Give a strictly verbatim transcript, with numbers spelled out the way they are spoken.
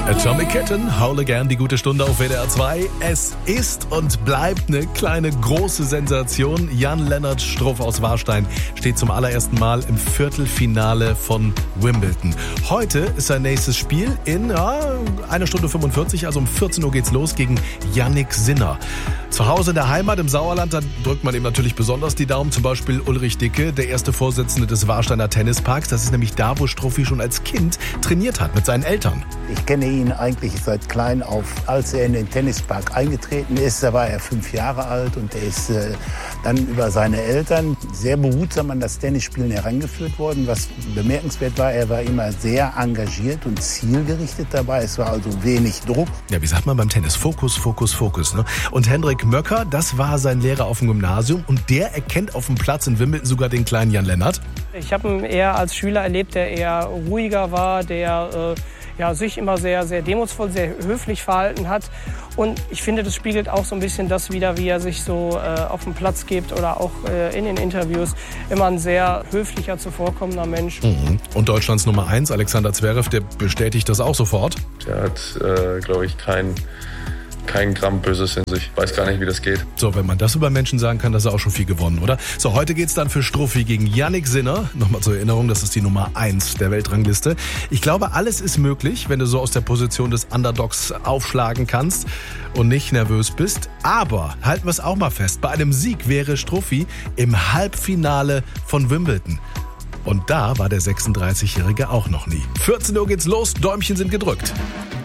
Atomic Kitten, Howl Again, die gute Stunde auf W D R zwei. Es ist und bleibt eine kleine große Sensation. Jan-Lennart Struff aus Warstein steht zum allerersten Mal im Viertelfinale von Wimbledon. Heute ist sein nächstes Spiel in ja, einer Stunde fünfundvierzig, also um vierzehn Uhr geht's los gegen Jannik Sinner. Zu Hause in der Heimat im Sauerland, da drückt man ihm natürlich besonders die Daumen. Zum Beispiel Ulrich Dicke, der erste Vorsitzende des Warsteiner Tennisparks. Das ist nämlich da, wo Struffi schon als Kind trainiert hat mit seinen Eltern. Ich kenne ihn eigentlich seit klein auf. Als er in den Tennispark eingetreten ist, da war er fünf Jahre alt und er ist äh, dann über seine Eltern sehr behutsam an das Tennisspielen herangeführt worden. Was bemerkenswert war, er war immer sehr engagiert und zielgerichtet dabei. Es war also wenig Druck. Ja, wie sagt man beim Tennis? Fokus, Fokus, Fokus. Ne? Und Hendrik Möcker, das war sein Lehrer auf dem Gymnasium und der erkennt auf dem Platz in Wimbledon sogar den kleinen Jan-Lennart. Ich habe ihn eher als Schüler erlebt, der eher ruhiger war, der äh, ja, sich immer sehr, sehr demutsvoll, sehr höflich verhalten hat. Und ich finde, das spiegelt auch so ein bisschen das wider, wie er sich so äh, auf den Platz gibt oder auch äh, in den Interviews. Immer ein sehr höflicher, zuvorkommender Mensch. Mhm. Und Deutschlands Nummer eins, Alexander Zverev, der bestätigt das auch sofort. Der hat, äh, glaube ich, kein... kein Gramm Böses in sich. Weiß gar nicht, wie das geht. So, wenn man das über Menschen sagen kann, das ist auch schon viel gewonnen, oder? So, heute geht's dann für Struffi gegen Jannik Sinner. Nochmal zur Erinnerung, das ist die Nummer eins der Weltrangliste. Ich glaube, alles ist möglich, wenn du so aus der Position des Underdogs aufschlagen kannst und nicht nervös bist. Aber halten wir es auch mal fest, bei einem Sieg wäre Struffi im Halbfinale von Wimbledon. Und da war der sechsunddreißigjährige auch noch nie. vierzehn Uhr geht's los, Däumchen sind gedrückt.